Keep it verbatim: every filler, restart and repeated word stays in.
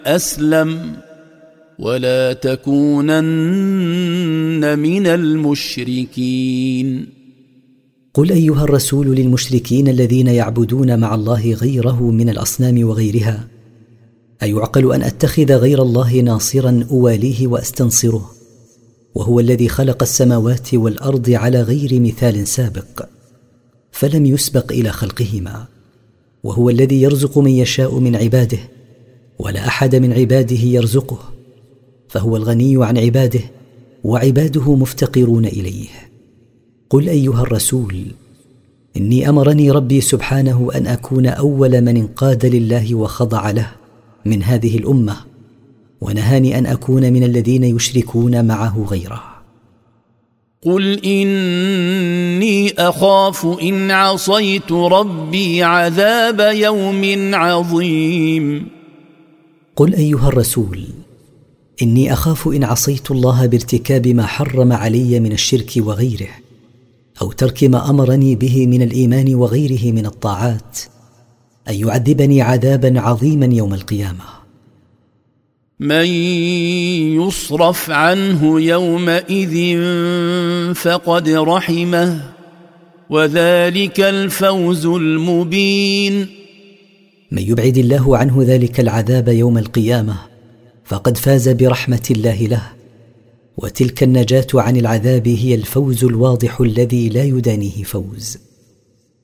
أسلم ولا تكونن من المشركين. قل أيها الرسول للمشركين الذين يعبدون مع الله غيره من الأصنام وغيرها: أيعقل أن أتخذ غير الله ناصرا أواليه وأستنصره، وهو الذي خلق السماوات والأرض على غير مثال سابق، فلم يسبق إلى خلقهما، وهو الذي يرزق من يشاء من عباده، ولا أحد من عباده يرزقه، فهو الغني عن عباده وعباده مفتقرون إليه. قل أيها الرسول: إني أمرني ربي سبحانه أن أكون أول من انقاد لله وخضع له من هذه الأمة، ونهاني أن أكون من الذين يشركون معه غيره. قل إني أخاف إن عصيت ربي عذاب يوم عظيم. قل أيها الرسول: إني أخاف إن عصيت الله بارتكاب ما حرم علي من الشرك وغيره، أو ترك ما أمرني به من الإيمان وغيره من الطاعات، أن يعذبني عذابا عظيما يوم القيامة. من يصرف عنه يومئذ فقد رحمه وذلك الفوز المبين. من يبعد الله عنه ذلك العذاب يوم القيامة فقد فاز برحمة الله له، وتلك النجاة عن العذاب هي الفوز الواضح الذي لا يدانيه فوز.